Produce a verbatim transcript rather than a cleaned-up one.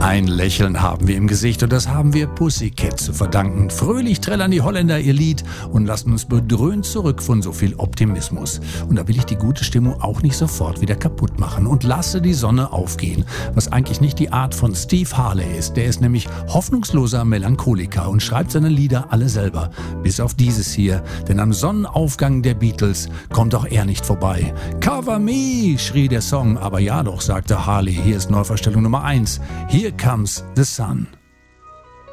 Ein Lächeln haben wir im Gesicht und das haben wir Pussycat zu verdanken. Fröhlich trällern die Holländer ihr Lied und lassen uns bedröhnt zurück von so viel Optimismus. Und da will ich die gute Stimmung auch nicht sofort wieder kaputt machen und lasse die Sonne aufgehen, was eigentlich nicht die Art von Steve Harley ist. Der ist nämlich hoffnungsloser Melancholiker und schreibt seine Lieder alle selber, bis auf dieses hier. Denn am Sonnenaufgang der Beatles kommt auch er nicht vorbei. Cover me, schrie der Song, aber ja doch, sagte Harley, hier ist Neuverstellung Nummer eins. Here comes the sun.